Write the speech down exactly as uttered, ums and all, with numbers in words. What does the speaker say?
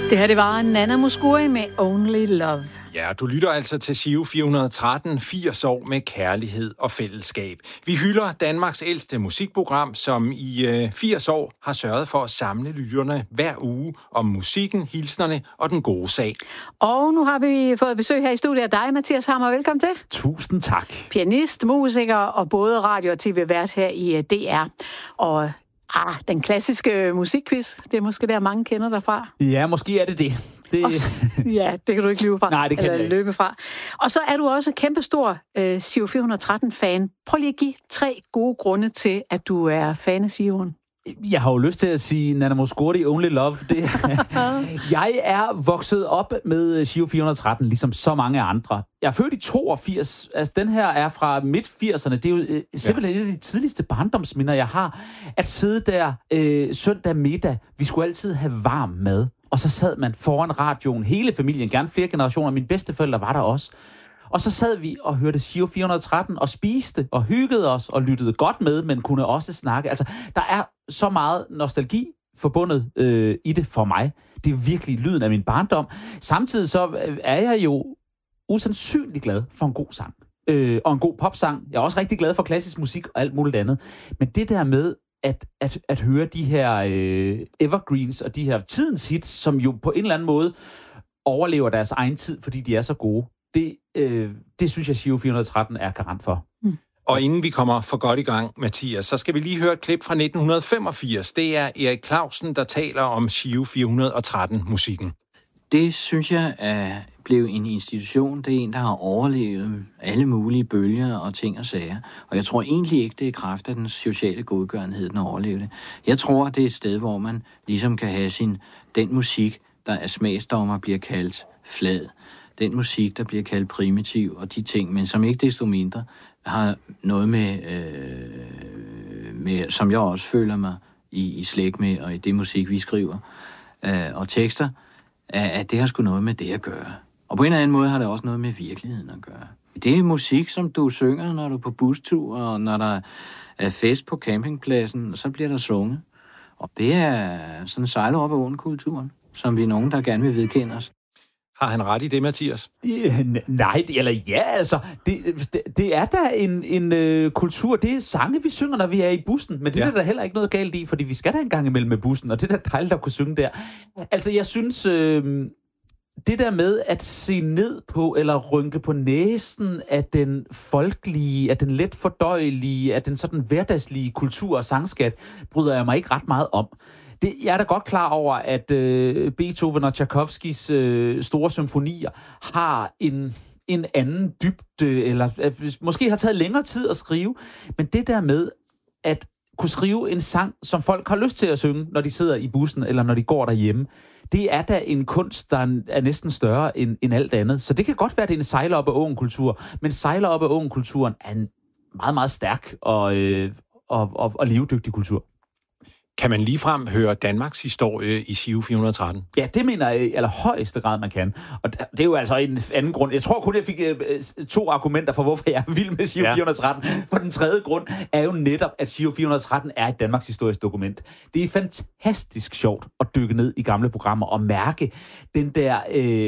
Det her, det var Nana Mouskouri med Only Love. Ja, du lytter altså til Giro fire hundrede og tretten, firs år med kærlighed og fællesskab. Vi hylder Danmarks ældste musikprogram, som i øh, firs år har sørget for at samle lytterne hver uge om musikken, hilsnerne og den gode sag. Og nu har vi fået besøg her i studiet af dig, Mathias Hammer. Velkommen til. Tusind tak. Pianist, musiker og både radio- og tv-vært her i D R. Og ah, den klassiske musikquiz, det er måske der, mange kender dig fra. Ja, måske er det det. det... Og, ja, det kan du ikke løbe fra. Nej, det kan eller jeg løbe fra. Og så er du også kæmpestor øh, Giro fire hundrede og tretten-fan. Prøv lige at give tre gode grunde til, at du er fan af Giroen. Jeg har jo lyst til at sige Nana Mouskouri, Only Love. Det. Jeg er vokset op med Giro fire hundrede og tretten, ligesom så mange andre. Jeg er født i toogfirs. Altså, den her er fra midt-firserne. Det er jo øh, simpelthen ja. et af de tidligste barndomsminder, jeg har. At sidde der øh, søndag middag. Vi skulle altid have varm mad. Og så sad man foran radioen. Hele familien, gerne flere generationer. Mine bedsteforældre var der også. Og så sad vi og hørte Giro fire hundrede og tretten og spiste og hyggede os og lyttede godt med, men kunne også snakke. Altså, der er så meget nostalgi forbundet øh, i det for mig. Det er virkelig lyden af min barndom. Samtidig så er jeg jo usandsynligt glad for en god sang. Øh, og en god popsang. Jeg er også rigtig glad for klassisk musik og alt muligt andet. Men det der med at, at, at høre de her øh, evergreens og de her tidens hits, som jo på en eller anden måde overlever deres egen tid, fordi de er så gode. Det, øh, det synes jeg, Giro fire hundrede og tretten er garant for. Mm. Og inden vi kommer for godt i gang, Mathias, så skal vi lige høre et klip fra nitten femogfirs. Det er Erik Clausen, der taler om Giro fire hundrede og tretten-musikken. Det synes jeg er blevet en institution. Det er en, der har overlevet alle mulige bølger og ting og sager. Og jeg tror egentlig ikke, det er kraft af den sociale godgørenhed, den har overlevet det. Jeg tror, det er et sted, hvor man ligesom kan have sin, den musik, der er smagsdommer, bliver kaldt flad. Den musik, der bliver kaldt primitiv, og de ting, men som ikke desto mindre har noget med, øh, med som jeg også føler mig i, i slægt med, og i det musik, vi skriver, øh, og tekster, at, at det har sgu noget med det at gøre. Og på en eller anden måde har det også noget med virkeligheden at gøre. Det er musik, som du synger, når du er på bustur, og når der er fest på campingpladsen, så bliver der sunget. Og det er sådan sejler op ad åen-kulturen, som vi er nogen, der gerne vil vedkende os. Har han ret i det, Mathias? Ja, nej, eller ja, altså. Det, det, det er da en, en øh, kultur. Det er sange, vi synger, når vi er i bussen. Men det ja. er der heller ikke noget galt i, fordi vi skal da en gang imellem med bussen, og det er da dejligt at kunne synge der. Altså, jeg synes, øh, det der med at se ned på, eller rynke på næsen af den folkelige, af den let fordøjelige, af den sådan hverdagslige kultur og sangskat, bryder jeg mig ikke ret meget om. Det, jeg er da godt klar over, at øh, Beethoven og Tchaikovskis øh, store symfonier har en, en anden dybde, eller øh, måske har taget længere tid at skrive. Men det der med at kunne skrive en sang, som folk har lyst til at synge, når de sidder i bussen, eller når de går derhjemme, det er da en kunst, der er næsten større end, end alt andet. Så det kan godt være, at det er en sejler op ad åen-kultur, men sejler op ad åen-kulturen er en meget, meget stærk og, øh, og, og, og levedygtig kultur. Kan man ligefrem høre Danmarks historie i Giro fire hundrede og tretten? Ja, det mener jeg i allerhøjeste grad, man kan. Og det er jo altså en anden grund. Jeg tror kun, jeg fik øh, to argumenter for, hvorfor jeg er vild med Giro ja. fire hundrede og tretten. For den tredje grund er jo netop, at Giro fire hundrede og tretten er et Danmarks historisk dokument. Det er fantastisk sjovt at dykke ned i gamle programmer og mærke den der... Øh,